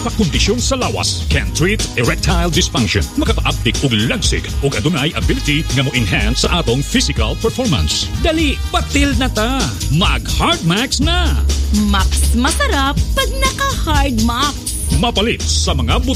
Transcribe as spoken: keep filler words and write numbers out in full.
makakondisyon sa lawas, can treat erectile dysfunction, makaka-uptik og lagsig ug adunay ability nga mo-enhance sa atong physical performance. Dali, batil na ta. Mag-Hard Max na. Max masarap pag naka-Hard Max. Mapalit sa mga buto